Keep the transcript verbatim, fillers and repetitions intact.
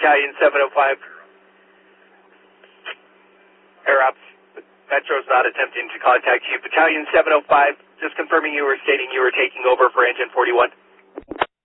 Battalion seven oh five. Air Ops, Metro's not attempting to contact you. Battalion seven oh five, just confirming you were stating you were taking over for Engine forty-one.